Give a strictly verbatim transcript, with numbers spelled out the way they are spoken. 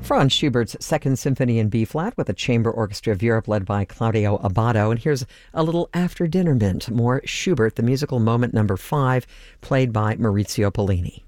Franz Schubert's Second Symphony in B-flat with the Chamber Orchestra of Europe led by Claudio Abbado. And here's a little after dinner mint, more Schubert, the musical moment number five, played by Maurizio Pollini.